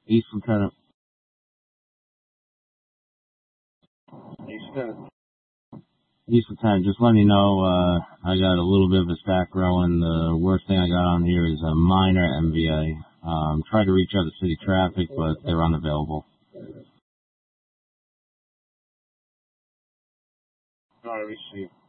East Lieutenant. East Lieutenant, just letting you know, I got a little bit of a stack growing. The worst thing I got on here is a minor MVA. Tried to reach out to city traffic, but they're unavailable. All right, receive.